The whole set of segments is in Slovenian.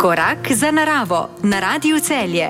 Korak za naravo na Radiu Celje.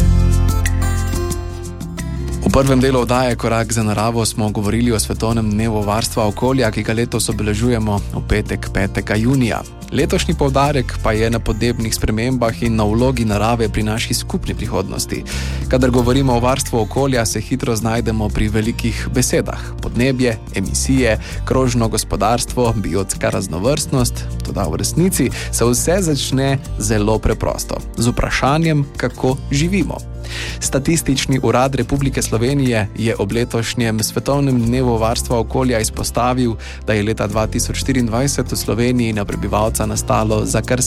V prvem delu oddaje Korak za naravo smo govorili o svetovnem dnevu varstva okolja, ki ga letos obeležujemo v petek 5. junija. Letošnji poudarek pa je na podnebnih spremembah in na vlogi narave pri naši skupni prihodnosti. Kadar govorimo o varstvu okolja, se hitro znajdemo pri velikih besedah. Podnebje, emisije, krožno gospodarstvo, biotska raznovrstnost, toda v resnici se vse začne zelo preprosto, z vprašanjem, kako živimo. Statistični urad Republike Slovenije je ob letošnjem svetovnem dnevu varstva okolja izpostavil, da je leta 2024 v Sloveniji na prebivalca nastalo za kar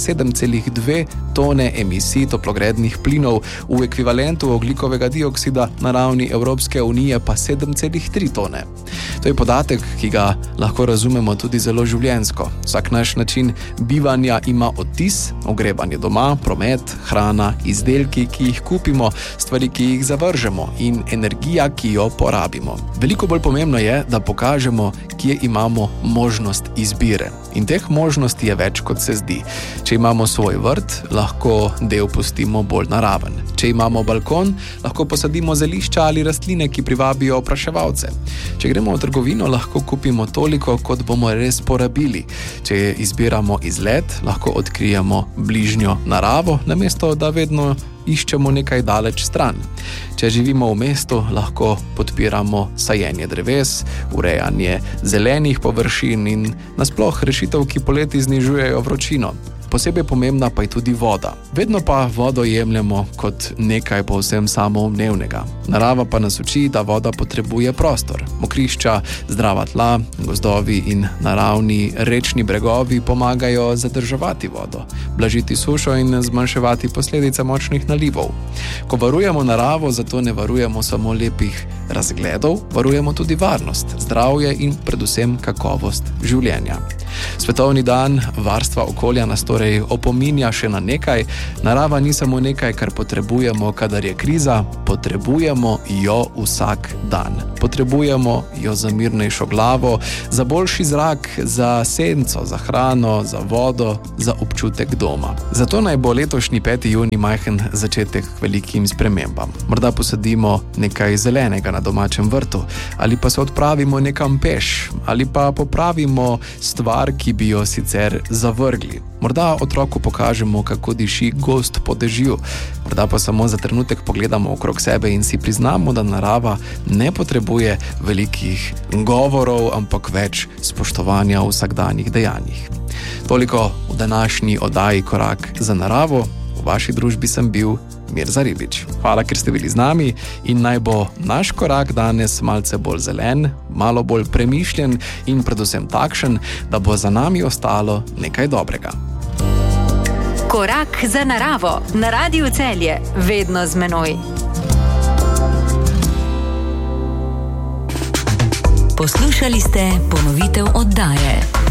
7,2 tone emisij toplogrednih plinov, v ekvivalentu ogljikovega dioksida na ravni Evropske unije pa 7,3 tone. To je podatek, ki ga lahko razumemo tudi zelo življenjsko. Vsak naš način bivanja ima odtis, ogrevanje doma, promet, hrana, izdelki, ki jih kupimo, stvari, ki jih zavržemo in energija, ki jo porabimo. Veliko bolj pomembno je, da pokažemo, kje imamo možnost izbire. In teh možnosti je več, kot se zdi. Če imamo svoj vrt, lahko del pustimo bolj naraven. Če imamo balkon, lahko posadimo zelišča ali rastline, ki privabijo opraševalce. Če gremo v trgovino, lahko kupimo toliko, kot bomo res porabili. Če izbiramo izlet, lahko odkrijemo bližnjo naravo, namesto da vedno iščemo nekaj daleč stran. Če živimo v mestu, lahko podpiramo sajenje dreves, urejanje zelenih površin in nasploh rešitev, ki poleti znižujejo vročino. Posebej pomembna pa je tudi voda. Vedno pa vodo jemljemo kot nekaj povsem samoumevnega. Narava pa nas uči, da voda potrebuje prostor. Mokrišča, zdrava tla, gozdovi in naravni rečni bregovi pomagajo zadrževati vodo, blažiti sušo in zmanjševati posledice močnih nalivov. Ko varujemo naravo, zato ne varujemo samo lepih razgledov, varujemo tudi varnost, zdravje in predvsem kakovost življenja. Svetovni dan varstva okolja nas torej opominja še na nekaj. Narava ni samo nekaj, kar potrebujemo, kadar je kriza, potrebujemo jo vsak dan. Potrebujemo jo za mirnejšo glavo, za boljši zrak, za senco, za hrano, za vodo, za občutek doma. Zato naj bo letošnji 5. junij majhen začetek velikim spremembam. Morda posadimo nekaj zelenega na domačem vrtu, ali pa se odpravimo nekam peš, ali pa popravimo stvar, ki bi jo sicer zavrgli. Morda otroku pokažemo, kako diši gozd po dežju. Morda pa samo za trenutek pogledamo okrog sebe in si priznamo, da narava ne potrebuje velikih govorov, ampak več spoštovanja v vsakdanjih dejanjih. Toliko v današnji oddaji Korak za naravo. V vaši družbi sem bil Mirza Ribič. Hvala, ker ste bili z nami in naj bo naš korak danes malce bolj zelen, malo bolj premišljen in predvsem takšen, da bo za nami ostalo nekaj dobrega. Korak za naravo na Radiu Celje, vedno z menoj. Poslušali ste ponovitev oddaje.